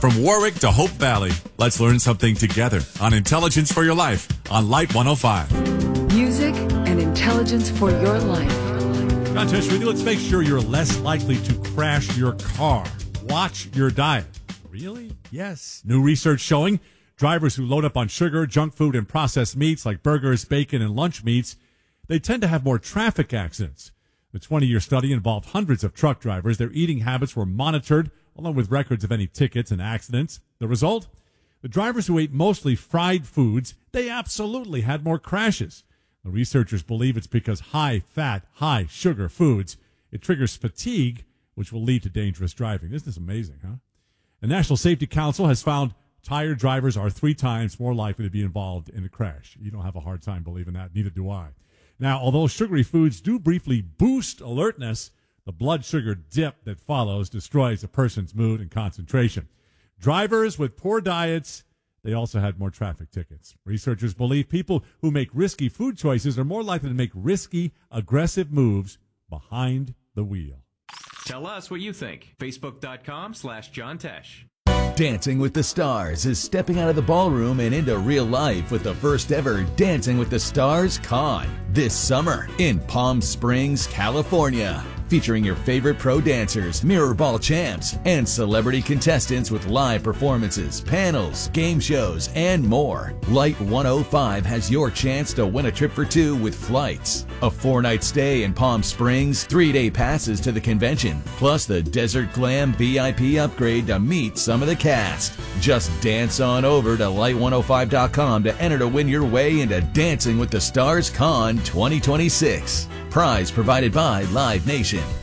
From Warwick to Hope Valley, let's learn something together on Intelligence for Your Life on Light 105. Music and intelligence for your life. John Tesh with you. Let's make sure you're less likely to crash your car. Watch your diet. Really? Yes. New research showing drivers who load up on sugar, junk food, and processed meats like burgers, bacon, and lunch meats, they tend to have more traffic accidents. The 20-year study involved hundreds of truck drivers. Their eating habits were monitored, along with records of any tickets and accidents. The result? The drivers who ate mostly fried foods, they absolutely had more crashes. The researchers believe it's because high-fat, high-sugar foods, it triggers fatigue, which will lead to dangerous driving. Isn't this amazing, huh? The National Safety Council has found tired drivers are 3 times more likely to be involved in a crash. You don't have a hard time believing that. Neither do I. Now, although sugary foods do briefly boost alertness, the blood sugar dip that follows destroys a person's mood and concentration. Drivers with poor diets, they also had more traffic tickets. Researchers believe people who make risky food choices are more likely to make risky, aggressive moves behind the wheel. Tell us what you think. Facebook.com/John Tesh. Dancing with the Stars is stepping out of the ballroom and into real life with the first ever Dancing with the Stars Con this summer in Palm Springs, California. Featuring your favorite pro dancers, mirror ball champs, and celebrity contestants with live performances, panels, game shows, and more. Light 105 has your chance to win a trip for 2 with flights, a 4-night stay in Palm Springs, 3-day passes to the convention, plus the Desert Glam VIP upgrade to meet some of the cast. Just dance on over to light105.com to enter to win your way into Dancing with the Stars Con 2026. Prize provided by Live Nation.